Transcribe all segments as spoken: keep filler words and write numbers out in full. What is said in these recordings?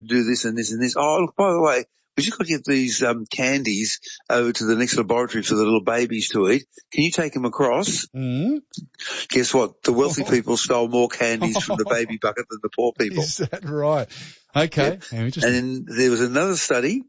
do this and this and this. Oh, look, by the way, we just got to get these um, candies over to the next laboratory for the little babies to eat. Can you take them across? Mm. Guess what? The wealthy people stole more candies from the baby bucket than the poor people. Is that right? Okay. Yeah. How interesting. And then there was another study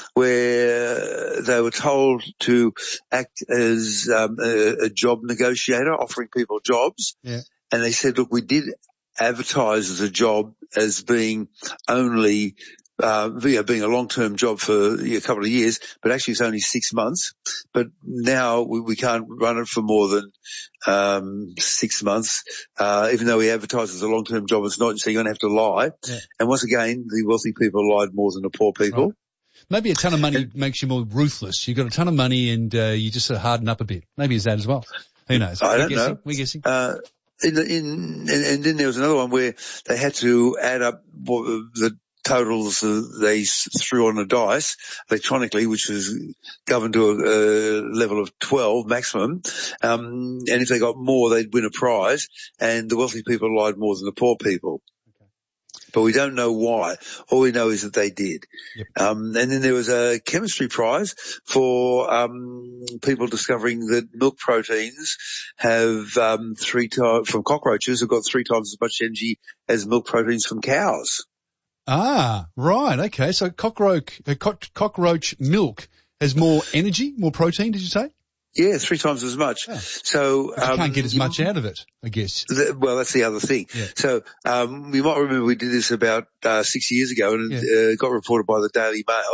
where they were told to act as um, a, a job negotiator, offering people jobs. Yeah. And they said, look, we did advertise the job as being only uh, you know, being a long-term job for a couple of years, but actually it's only six months. But now we, we can't run it for more than um, six months, uh, even though we advertise as a long-term job. It's not, so you're going to have to lie. Yeah. And once again, the wealthy people lied more than the poor people. Right. Maybe a ton of money and, makes you more ruthless. You've got a ton of money and uh, you just sort of harden up a bit. Maybe it's that as well. Who knows? I We're don't guessing. know. We're guessing. Uh, in, in, and, and then there was another one where they had to add up the totals they threw on a dice electronically, which was governed to a, a level of twelve maximum. Um, and if they got more, they'd win a prize. And the wealthy people lied more than the poor people. Okay. But we don't know why. All we know is that they did. Yep. Um, and then there was a chemistry prize for um, people discovering that milk proteins have um, three times from cockroaches have got three times as much energy as milk proteins from cows. Ah, right. Okay. So cockroach, uh, cock, cockroach milk has more energy, more protein, did you say? Yeah, three times as much. Oh. So But you um, can't get as much out of it, I guess. The, well, that's the other thing. Yeah. So um, you might remember we did this about uh, six years ago, and it Yeah. uh, got reported by the Daily Mail.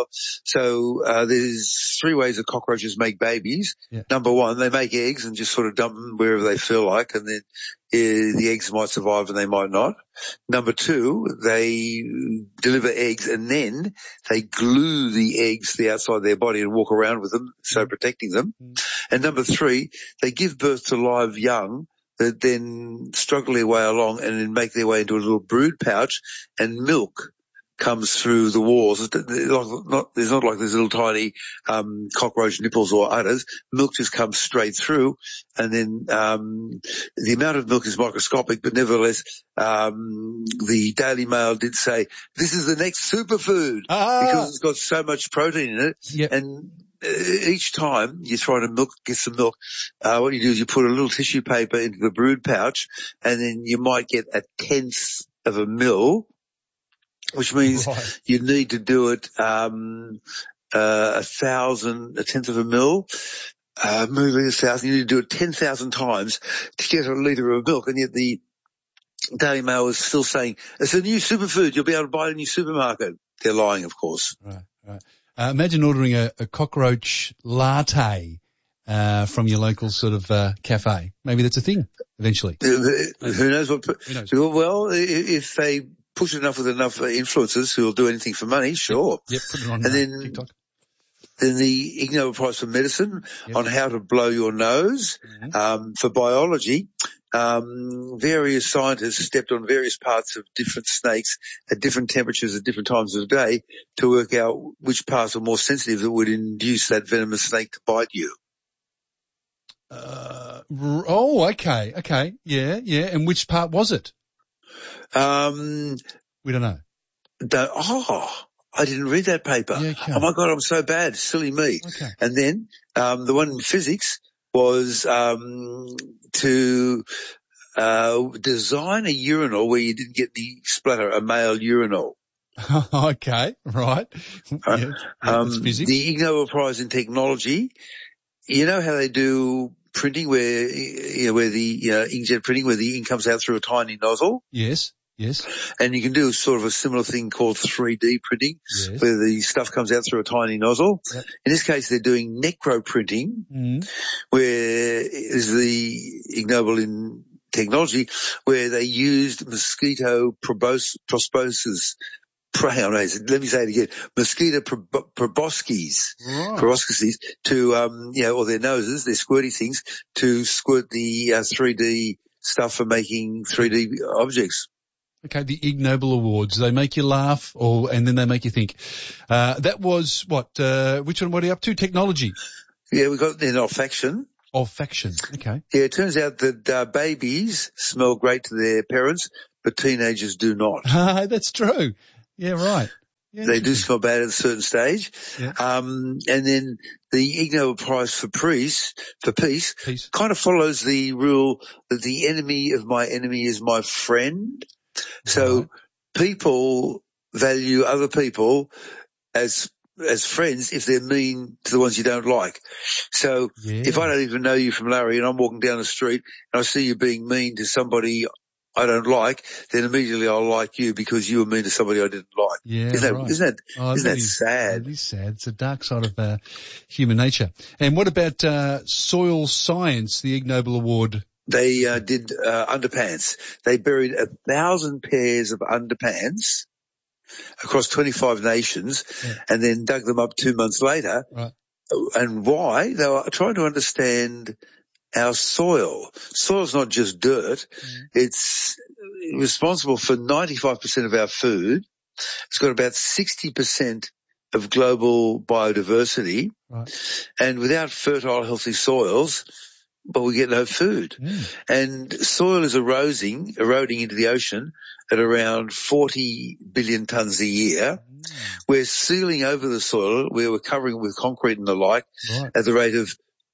So uh, there's three ways that cockroaches make babies. Yeah. Number one, they make eggs and just sort of dump them wherever they feel like, and then uh, the eggs might survive and they might not. Number two, they deliver eggs and then they glue the eggs to the outside of their body and walk around with them, so Mm. protecting them. Mm. And number three, they give birth to live young that then struggle their way along and then make their way into a little brood pouch, and milk comes through the walls. There's not, there's not like these little tiny um, cockroach nipples or udders. Milk just comes straight through, and then um, the amount of milk is microscopic, but nevertheless, um, the Daily Mail did say this is the next superfood Ah. because it's got so much protein in it. Yep. And each time you try to milk, get some milk, uh, what you do is you put a little tissue paper into the brood pouch, and then you might get a tenth of a mil, which means Right. you need to do it um, uh, a thousand, a tenth of a mil, uh, moving a thousand. You need to do it ten thousand times to get a litre of milk, and yet the Daily Mail is still saying it's a new superfood. You'll be able to buy it in your supermarket. They're lying, of course. Right, right. Uh, imagine ordering a, a cockroach latte uh, from your local sort of uh, cafe. Maybe that's a thing eventually. Uh, Who knows what? Who knows? Well, if they push it enough with enough influencers who will do anything for money, sure. Yep, put it on And uh, then TikTok. Then the Ig Nobel Prize for Medicine Yep. on how to blow your nose. Mm-hmm. Um, for biology, um, various scientists stepped on various parts of different snakes at different temperatures at different times of the day to work out which parts are more sensitive that would induce that venomous snake to bite you. Uh, r- oh, okay, okay, yeah, yeah. And which part was it? Um, We don't know. the, oh, I didn't read that paper. Yeah, okay. Oh my God, I'm so bad. Silly me. Okay. And then, um, the one in physics was, um, to, uh, design a urinal where you didn't get the splatter, a male urinal. Okay, right. Yeah, yeah, Um, that's physics. the Ig Nobel Prize in Technology, you know how they do printing where, you know, where the, uh, inkjet printing where the ink comes out through a tiny nozzle? Yes, yes, And you can do sort of a similar thing called three D printing, yes. where the stuff comes out through a tiny nozzle. Yep. In this case, they're doing necro printing, Mm. where is the Ig Nobel in Technology, where they used mosquito probos- proboscis. Hang on, let me say it again. Mosquito prob- proboscis, Right. proboscis to, um, you know, or their noses, their squirty things, to squirt the uh, three D stuff for making three D objects. Okay, the Ig Nobel Awards. They make you laugh, or and then they make you think. Uh, that was what? Uh, which one? What are you up to? Technology. Yeah, we got in olfaction. Olfaction. Okay. Yeah, it turns out that uh, babies smell great to their parents, but teenagers do not. That's true. Yeah, right. Yeah, they do smell bad at a certain stage. Yeah. Um, and then the Ig Nobel Prize for peace, for peace, Peace. kind of follows the rule that the enemy of my enemy is my friend. So Right. people value other people as as friends if they're mean to the ones you don't like. So Yeah. if I don't even know you from Larry and I'm walking down the street and I see you being mean to somebody I don't like, then immediately I'll like you because you were mean to somebody I didn't like. Yeah, isn't that, right. isn't that, Oh, isn't that is, sad? It is sad. It's a dark side of uh, human nature. And what about uh, soil science, the Ig Nobel Award? They uh, did uh, underpants. They buried a thousand pairs of underpants across twenty-five nations, Yeah. and then dug them up two months later. Right. And why? They were trying to understand our soil. Soil's not just dirt. Mm. It's responsible for ninety-five percent of our food. It's got about sixty percent of global biodiversity. Right. And without fertile, healthy soils, but we get no food. Mm. And soil is eroding, eroding into the ocean at around forty billion tonnes a year. Mm. We're sealing over the soil, where we're covering it with concrete and the like, Right. at the rate of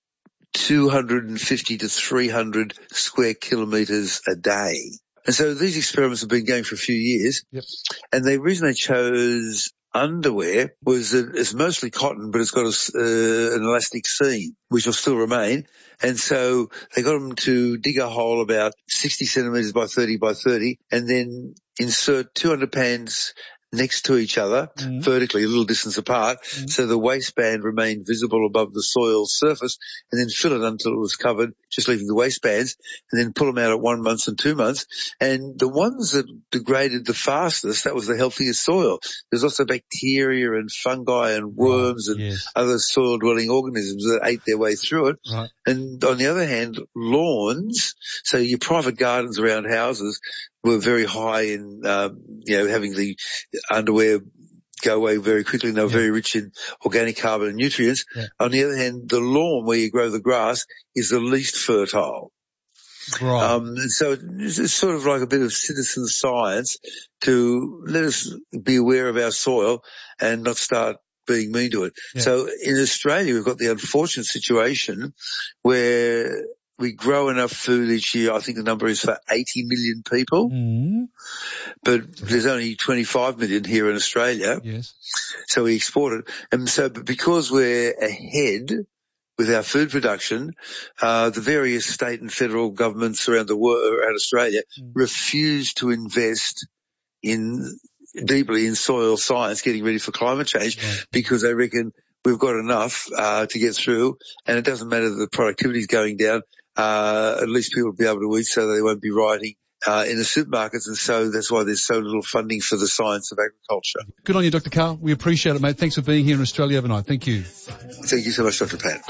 two hundred fifty to three hundred square kilometres a day. And so these experiments have been going for a few years. Yep. And the reason they chose underwear was that it's mostly cotton, but it's got a, uh, an elastic seam, which will still remain. And so they got them to dig a hole about sixty centimetres by thirty by thirty and then insert two hundred pans next to each other, mm. vertically, a little distance apart, mm. so the waistband remained visible above the soil surface, and then fill it until it was covered, just leaving the waistbands, and then pull them out at one month and two months. And the ones that degraded the fastest, that was the healthiest soil. There's also bacteria and fungi and worms right. and yes. other soil-dwelling organisms that ate their way through it. Right. And on the other hand, lawns, so your private gardens around houses, were very high in, um, you know, having the underwear go away very quickly, and they were yeah. very rich in organic carbon and nutrients. Yeah. On the other hand, the lawn where you grow the grass is the least fertile. Right. Um, and so it's sort of like a bit of citizen science to let us be aware of our soil and not start being mean to it. Yeah. So in Australia, we've got the unfortunate situation where we grow enough food each year. I think the number is for eighty million people, mm. but there's only twenty-five million here in Australia. Yes. So we export it. And so but because we're ahead with our food production, uh, the various state and federal governments around the world, around Australia, mm. refuse to invest in deeply in soil science, getting ready for climate change, right. because they reckon we've got enough uh, to get through, and it doesn't matter that the productivity is going down. Uh, at least people will be able to eat, so they won't be rioting uh, in the supermarkets, and so that's why there's so little funding for the science of agriculture. Good on you, Doctor Carl. We appreciate it, mate. Thanks for being here in Australia overnight. Thank you. Thank you so much, Doctor Pat.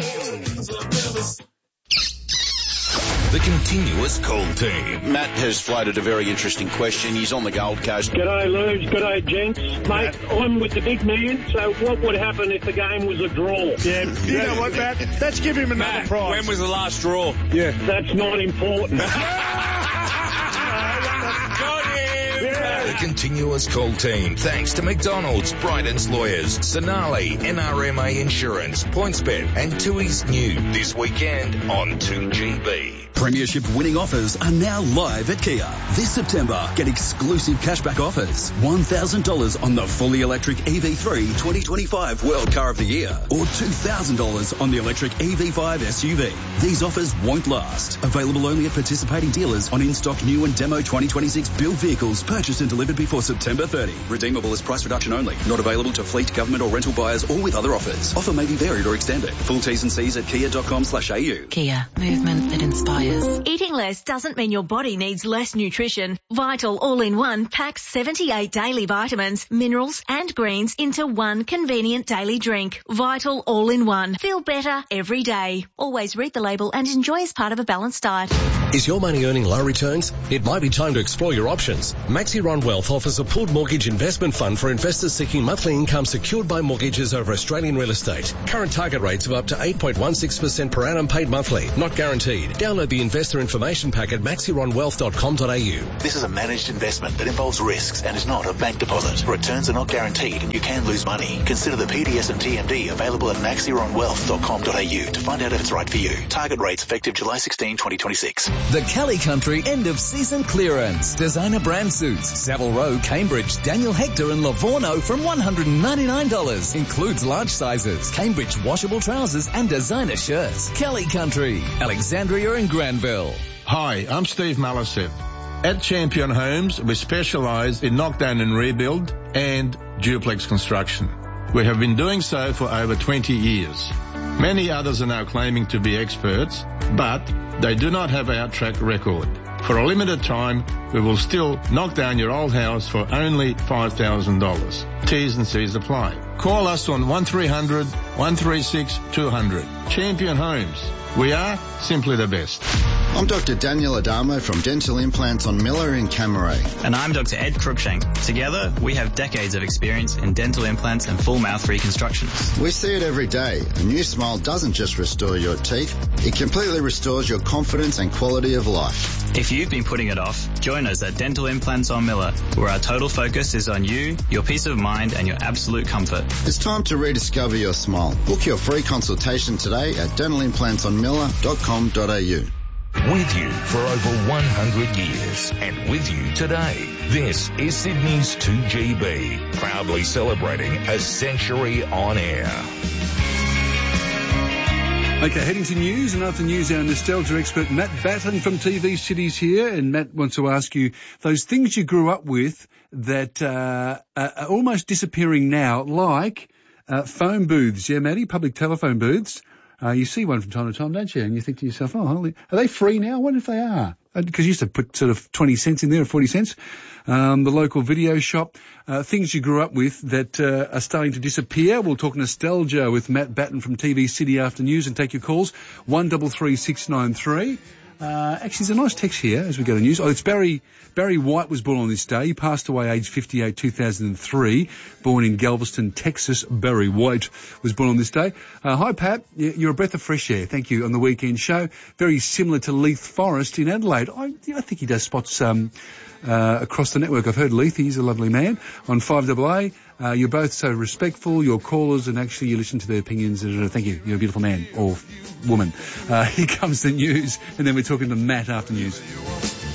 The Continuous Call Team. Matt has floated a very interesting question. He's on the Gold Coast. G'day, Lou. G'day, gents. Mate, I'm with the big man, so what would happen if the game was a draw? Yeah, you know what, Matt? Let's give him another Matt, prize. when was the last draw? Yeah. That's not important. The Continuous Call Team. Thanks to McDonald's, Bryden's Lawyers, Sonali, N R M A Insurance, PointsBet, and Tui's New. This weekend on two G B. Premiership winning offers are now live at Kia. This September, get exclusive cashback offers. one thousand dollars on the fully electric E V three twenty twenty-five World Car of the Year, or two thousand dollars on the electric E V five S U V. These offers won't last. Available only at participating dealers on in-stock new and demo twenty twenty-six build vehicles purchased and delivered before September thirtieth. Redeemable as price reduction only. Not available to fleet, government or rental buyers or with other offers. Offer may be varied or extended. Full T's and C's at kia dot com slash a u. Kia. Movement that inspires. Eating less doesn't mean your body needs less nutrition. Vital All-in-One packs seventy-eight daily vitamins, minerals and greens into one convenient daily drink. Vital All-in-One. Feel better every day. Always read the label and enjoy as part of a balanced diet. Is your money earning low returns? It might be time to explore your options. Maxi Ron Wealth offers a pooled mortgage investment fund for investors seeking monthly income secured by mortgages over Australian real estate. Current target rates of up to eight point one six percent per annum paid monthly, not guaranteed. Download the investor information pack at maxiron wealth dot com dot a u. This is a managed investment that involves risks and is not a bank deposit. Returns are not guaranteed and you can lose money. Consider the P D S and T M D available at maxiron wealth dot com dot a u to find out if it's right for you. Target rates effective July sixteenth, twenty twenty-six. The Kelly Country end of season clearance. Designer brand suits. Savile Row, Cambridge, Daniel Hector and Livorno from one hundred ninety-nine dollars. Includes large sizes, Cambridge washable trousers and designer shirts. Kelly Country, Alexandria and Granville. Hi, I'm Steve Malasip. At Champion Homes, we specialise in knockdown and rebuild and duplex construction. We have been doing so for over twenty years. Many others are now claiming to be experts, but they do not have our track record. For a limited time, we will still knock down your old house for only five thousand dollars. T's and C's apply. Call us on one three hundred, one three six, two hundred. Champion Homes. We are simply the best. I'm Doctor Daniel Adamo from Dental Implants on Miller in Camaray. And I'm Doctor Ed Cruikshank. Together, we have decades of experience in dental implants and full mouth reconstructions. We see it every day. A new smile doesn't just restore your teeth, it completely restores your confidence and quality of life. If you've been putting it off, join us at Dental Implants on Miller, where our total focus is on you, your peace of mind and your absolute comfort. It's time to rediscover your smile. Book your free consultation today at dental implants on miller dot com dot a u. With you for over one hundred years and with you today. This is Sydney's two G B, proudly celebrating a century on air. Okay, heading to news, and after news, our nostalgia expert Matt Batten from T V Cities here, and Matt wants to ask you those things you grew up with that uh, are almost disappearing now, like uh, phone booths. Yeah, Matty, public telephone booths. Uh, you see one from time to time, don't you? And you think to yourself, oh, holy, are they free now? I wonder if they are. Because you used to put sort of twenty cents in there or forty cents. Um, the local video shop, uh, things you grew up with that uh, are starting to disappear. We'll talk nostalgia with Matt Batten from T V City After News and take your calls. one three three six nine three. Uh, actually, there's a nice text here as we go to news. Oh, it's Barry. Barry White was born on this day. He passed away aged fifty-eight, two thousand three. Born in Galveston, Texas. Barry White was born on this day. Uh, hi, Pat. You're a breath of fresh air. Thank you on the weekend show. Very similar to Leith Forrest in Adelaide. I, I think he does spots um, uh, across the network. I've heard Leith. He's a lovely man. On five A A. Uh, you're both so respectful, your callers, and actually you listen to their opinions. Uh, thank you. You're a beautiful man or woman. Uh, here comes the news, and then we're talking to Matt after news.